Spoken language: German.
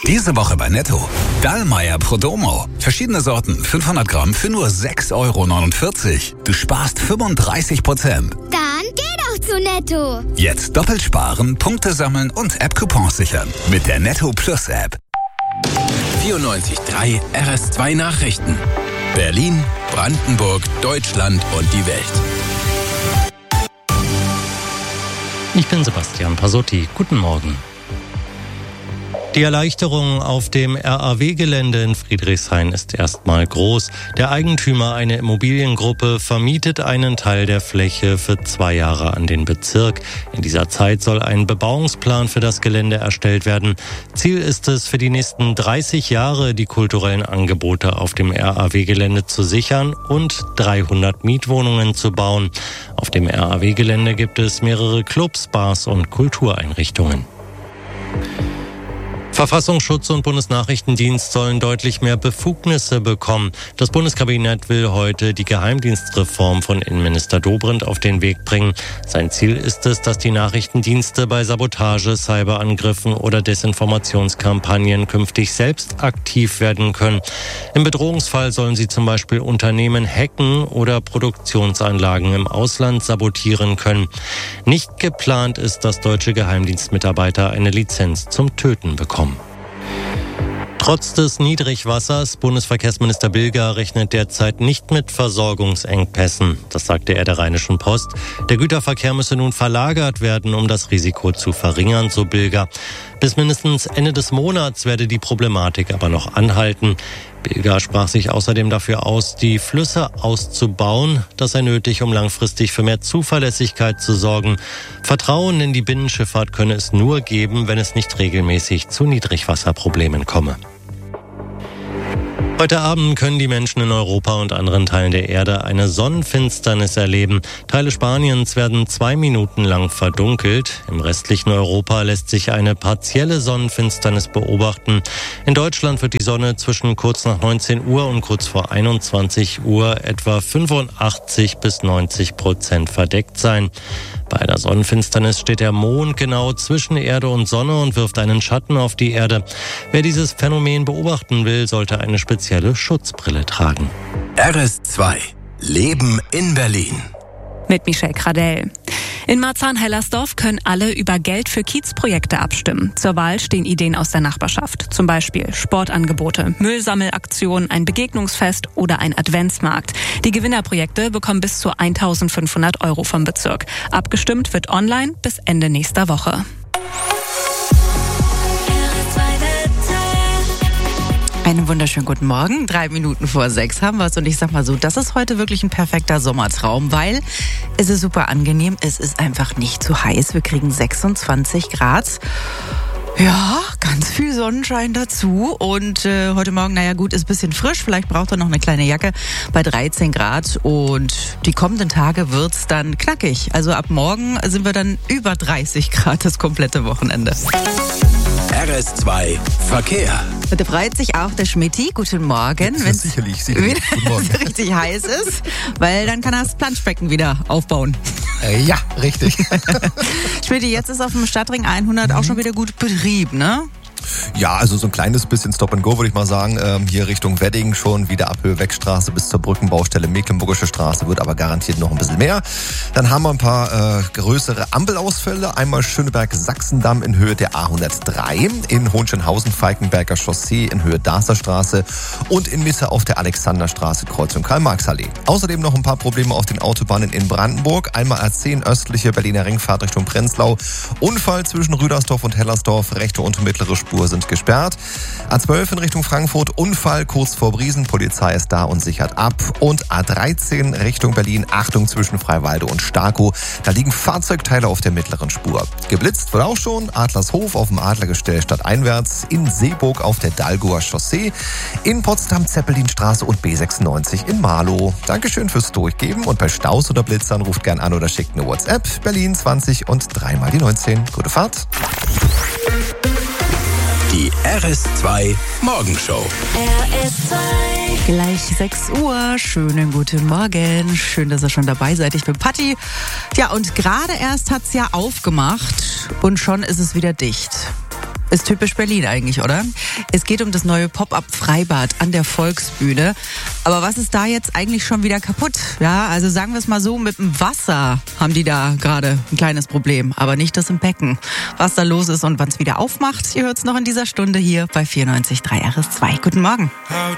Diese Woche bei Netto. Dallmayr Prodomo. Verschiedene Sorten, 500 Gramm für nur 6,49 €. Du sparst 35%. Dann geh doch zu Netto. Jetzt doppelt sparen, Punkte sammeln und App-Coupons sichern. Mit der Netto Plus App. 94.3 RS2 Nachrichten. Berlin, Brandenburg, Deutschland und die Welt. Ich bin Sebastian Pasotti. Guten Morgen. Die Erleichterung auf dem RAW-Gelände in Friedrichshain ist erstmal groß. Der Eigentümer, eine Immobiliengruppe, vermietet einen Teil der Fläche für 2 Jahre an den Bezirk. In dieser Zeit soll ein Bebauungsplan für das Gelände erstellt werden. Ziel ist es, für die nächsten 30 Jahre die kulturellen Angebote auf dem RAW-Gelände zu sichern und 300 Mietwohnungen zu bauen. Auf dem RAW-Gelände gibt es mehrere Clubs, Bars und Kultureinrichtungen. Verfassungsschutz und Bundesnachrichtendienst sollen deutlich mehr Befugnisse bekommen. Das Bundeskabinett will heute die Geheimdienstreform von Innenminister Dobrindt auf den Weg bringen. Sein Ziel ist es, dass die Nachrichtendienste bei Sabotage, Cyberangriffen oder Desinformationskampagnen künftig selbst aktiv werden können. Im Bedrohungsfall sollen sie zum Beispiel Unternehmen hacken oder Produktionsanlagen im Ausland sabotieren können. Nicht geplant ist, dass deutsche Geheimdienstmitarbeiter eine Lizenz zum Töten bekommen. Trotz des Niedrigwassers, Bundesverkehrsminister Bilger rechnet derzeit nicht mit Versorgungsengpässen. Das sagte er der Rheinischen Post. Der Güterverkehr müsse nun verlagert werden, um das Risiko zu verringern, so Bilger. Bis mindestens Ende des Monats werde die Problematik aber noch anhalten. Bilger sprach sich außerdem dafür aus, die Flüsse auszubauen. Das sei nötig, um langfristig für mehr Zuverlässigkeit zu sorgen. Vertrauen in die Binnenschifffahrt könne es nur geben, wenn es nicht regelmäßig zu Niedrigwasserproblemen komme. Heute Abend können die Menschen in Europa und anderen Teilen der Erde eine Sonnenfinsternis erleben. Teile Spaniens werden 2 Minuten lang verdunkelt. Im restlichen Europa lässt sich eine partielle Sonnenfinsternis beobachten. In Deutschland wird die Sonne zwischen kurz nach 19 Uhr und kurz vor 21 Uhr etwa 85-90% verdeckt sein. Bei einer Sonnenfinsternis steht der Mond genau zwischen Erde und Sonne und wirft einen Schatten auf die Erde. Wer dieses Phänomen beobachten will, sollte eine spezielle Schutzbrille tragen. RS2 Leben in Berlin. Mit Michelle Kradell. In Marzahn-Hellersdorf können alle über Geld für Kiezprojekte abstimmen. Zur Wahl stehen Ideen aus der Nachbarschaft. Zum Beispiel Sportangebote, Müllsammelaktionen, ein Begegnungsfest oder ein Adventsmarkt. Die Gewinnerprojekte bekommen bis zu 1.500 € vom Bezirk. Abgestimmt wird online bis Ende nächster Woche. Einen wunderschönen guten Morgen. 3 Minuten vor 6 haben wir es. Und ich sag mal so, das ist heute wirklich ein perfekter Sommertraum, weil es ist super angenehm. Es ist einfach nicht zu heiß. Wir kriegen 26 Grad. Ja, ganz viel Sonnenschein dazu. Und heute Morgen, naja gut, ist ein bisschen frisch. Vielleicht braucht er noch eine kleine Jacke bei 13 Grad. Und die kommenden Tage wird's dann knackig. Also ab morgen sind wir dann über 30 Grad das komplette Wochenende. RS2 Verkehr. Da freut sich auch der Schmidti. Guten Morgen. Wenn es sicherlich. Guten Morgen. Richtig heiß ist, weil dann kann er das Planschbecken wieder aufbauen. Ja, richtig. Schmidti, jetzt ist auf dem Stadtring 100 auch schon wieder gut Betrieb, ne? Ja, also so ein kleines bisschen Stop and Go, würde ich mal sagen. Hier Richtung Wedding schon wieder ab Höhe-Weg-Straße bis zur Brückenbaustelle Mecklenburgische Straße, wird aber garantiert noch ein bisschen mehr. Dann haben wir ein paar größere Ampelausfälle. Einmal Schöneberg-Sachsendamm in Höhe der A103, in Hohenschönhausen-Falkenberger Chaussee in Höhe Darßer Straße und in Mitte auf der Alexanderstraße, Kreuzung Karl-Marx-Allee. Außerdem noch ein paar Probleme auf den Autobahnen in Brandenburg. Einmal A10 östliche Berliner Ringfahrt Richtung Prenzlau. Unfall zwischen Rüdersdorf und Hellersdorf, rechte und mittlere Spur sind gesperrt. A12 in Richtung Frankfurt, Unfall kurz vor Briesen, Polizei ist da und sichert ab. Und A13 Richtung Berlin, Achtung zwischen Freiwalde und Starkow, da liegen Fahrzeugteile auf der mittleren Spur. Geblitzt wird auch schon Adlershof auf dem Adlergestell stadteinwärts, in Seeburg auf der Dalgower Chaussee, in Potsdam Zeppelinstraße und B96 in Marlow. Dankeschön fürs Durchgeben und bei Staus oder Blitzern ruft gern an oder schickt eine WhatsApp. Berlin 20 und 3 mal die 19. Gute Fahrt. Die RS2 Morgenshow. RS2. Gleich 6 Uhr. Schönen guten Morgen. Schön, dass ihr schon dabei seid. Ich bin Patti. Ja, und gerade erst hat's ja aufgemacht und schon ist es wieder dicht. Ist typisch Berlin eigentlich, oder? Es geht um das neue Pop-up-Freibad an der Volksbühne. Aber was ist da jetzt eigentlich schon wieder kaputt? Ja, also sagen wir es mal so, mit dem Wasser haben die da gerade ein kleines Problem. Aber nicht das im Becken. Was da los ist und wann es wieder aufmacht, ihr hört es noch in dieser Stunde hier bei 94.3 RS2. Guten Morgen.